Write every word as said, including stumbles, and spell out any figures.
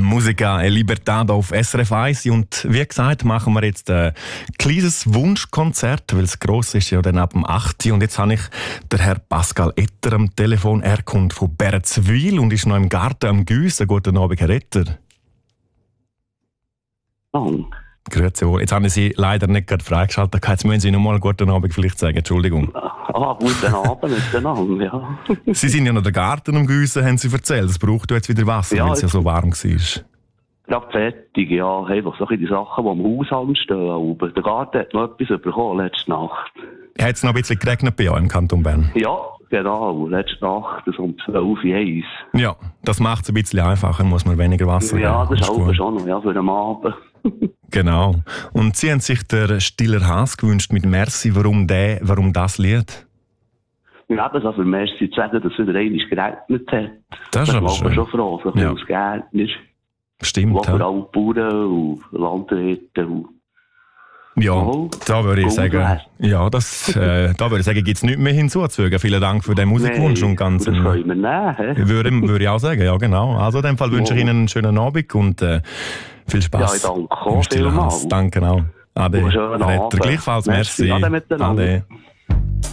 Musica e Libertà auf S R F eins. Und wie gesagt, machen wir jetzt ein kleines Wunschkonzert, weil es gross ist, ja dann ab dem acht. Und jetzt habe ich den Herrn Pascal Etter am Telefon. Er kommt von Berzwil und ist noch im Garten am Güssen. Guten Abend, Herr Etter. Oh. Grüezi wohl. Jetzt haben Sie leider nicht gerade freigeschaltet. Jetzt müssen Sie noch mal guten Abend vielleicht sagen. Entschuldigung. Ah, guten Abend miteinander, ja. Sie sind ja noch der Garten am Güssen, haben Sie erzählt. Es braucht ja jetzt wieder Wasser, Ja, weil es ja so warm war. Gerade fertig, ja. Einfach so die Sachen, die am Haushalt stehen. Aber der Garten hat noch etwas bekommen letzte Nacht. Hat es noch ein bisschen geregnet bei euch im Kanton Bern? Ja, genau. Letzte Nacht, das um zwölf Uhr eins. Ja, das macht es ein bisschen einfacher, muss man weniger Wasser Ja, geben. das ist auch schon noch, ja, für den Abend. Genau. Und Sie haben sich der Stiller Has gewünscht mit Merci. Warum der, warum das Lied? Ja, eben so für Merci zu sagen, dass es wieder einmal geregnet hat. Das ist aber das schön. schon froh, so Ja. als Gärtner. Stimmt, Wo vor ja. allem Bauern und Landwirte und Ja, Oh, da würde ich gut sagen, wär's. ja, das, äh, da würde ich sagen, gibt es nichts mehr hinzuzufügen. Vielen Dank für den Musikwunsch und ganz. das können wir nehmen. hä? Würde, würde ich auch sagen, ja genau. Also in dem Fall wünsche ich Oh. Ihnen einen schönen Abend und äh, viel Spaß. Ja, ich danke im auch Stillen vielmals. Haus. Danke auch. Ade. Und einen schönen Retter. Abend. Gleichfalls, Merci. merci. Ade miteinander. Ade.